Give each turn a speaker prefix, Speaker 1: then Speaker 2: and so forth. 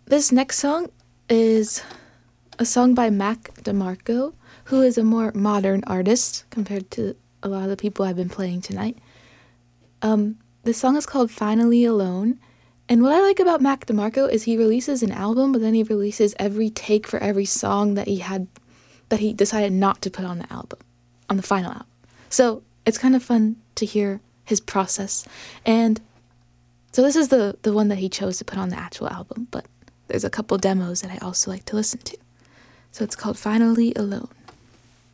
Speaker 1: this next song is a song by Mac DeMarco, who is a more modern artist compared to a lot of the people I've been playing tonight. This song is called Finally Alone. And what I like about Mac DeMarco is he releases an album, but then he releases every take for every song that he decided not to put on the album, on the final album. So it's kind of fun to hear his process. And so this is the one that he chose to put on the actual album, but there's a couple demos that I also like to listen to. So it's called Finally Alone.